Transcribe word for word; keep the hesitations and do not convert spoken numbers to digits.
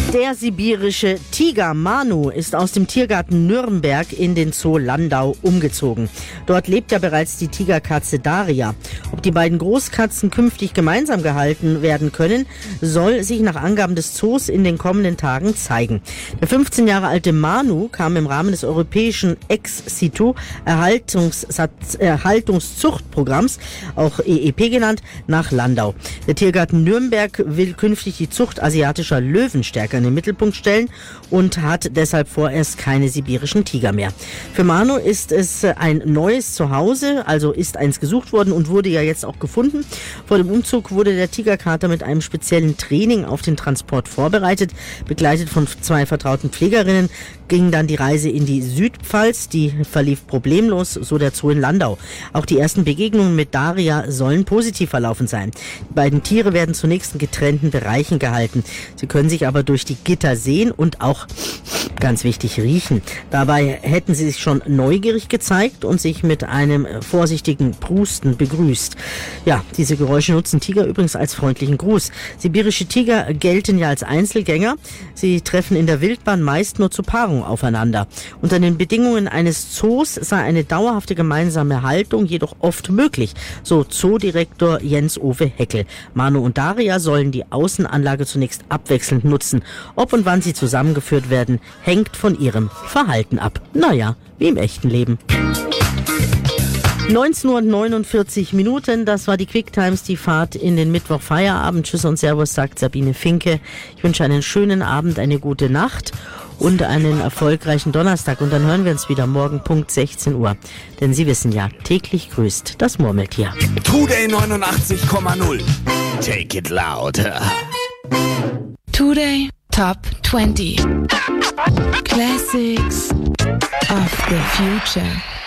Der sibirische Tiger Manu ist aus dem Tiergarten Nürnberg in den Zoo Landau umgezogen. Dort lebt ja bereits die Tigerkatze Daria. Ob die beiden Großkatzen künftig gemeinsam gehalten werden können, soll sich nach Angaben des Zoos in den kommenden Tagen zeigen. Der fünfzehn Jahre alte Manu kam im Rahmen des europäischen Ex-Situ Erhaltungs- Erhaltungszuchtprogramms, auch E E P genannt, nach Landau. Der Tiergarten Nürnberg will künftig die Zucht asiatischer Löwen stärker in den Mittelpunkt stellen und hat deshalb vorerst keine sibirischen Tiger mehr. Für Manu ist es ein neues Zuhause, also ist eins gesucht worden und wurde ja jetzt auch gefunden. Vor dem Umzug wurde der Tigerkater mit einem speziellen Training auf den Transport vorbereitet. Begleitet von zwei vertrauten Pflegerinnen ging dann die Reise in die Südpfalz. Die verlief problemlos, so der Zoo in Landau. Auch die ersten Begegnungen mit Daria sollen positiv verlaufen sein. Die beiden Tiere werden zunächst in getrennten Bereichen gehalten. Sie können sich aber durch die Gitter sehen und auch, ganz wichtig, riechen. Dabei hätten sie sich schon neugierig gezeigt und sich mit einem vorsichtigen Prusten begrüßt. Ja, diese Geräusche nutzen Tiger übrigens als freundlichen Gruß. Sibirische Tiger gelten ja als Einzelgänger. Sie treffen in der Wildbahn meist nur zur Paarung aufeinander. Unter den Bedingungen eines Zoos sei eine dauerhafte gemeinsame Haltung jedoch oft möglich, so Zoodirektor Jens-Uwe Heckel. Manu und Daria sollen die Außenanlage zunächst abwechselnd nutzen. Ob und wann sie zusammengeführt werden, hängt von ihrem Verhalten ab. Naja, wie im echten Leben. neunzehn Uhr neunundvierzig Minuten, das war die Quick Times, die Fahrt in den Mittwoch-Feierabend. Tschüss und Servus, sagt Sabine Finke. Ich wünsche einen schönen Abend, eine gute Nacht und einen erfolgreichen Donnerstag. Und dann hören wir uns wieder morgen Punkt sechzehn Uhr. Denn Sie wissen ja, täglich grüßt das Murmeltier. Today neunundachtzig Komma null. Take it louder. Today Top twenty. Classics of the future.